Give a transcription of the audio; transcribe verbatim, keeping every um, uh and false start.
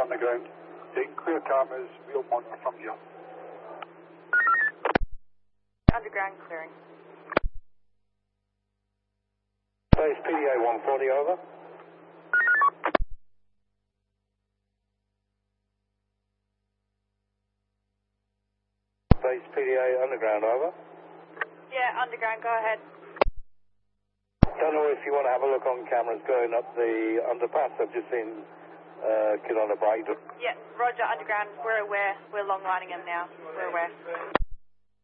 underground. Taking clear cameras, we'll monitor from here. Underground clearing. Base P D A one forty, over. Base P D A underground, over. Yeah, underground, go ahead. Don't know if you want to have a look on cameras going up the underpass. I've just seen a uh, kid on a bike. Yeah, roger, underground, we're aware. We're long lining him now. We're aware.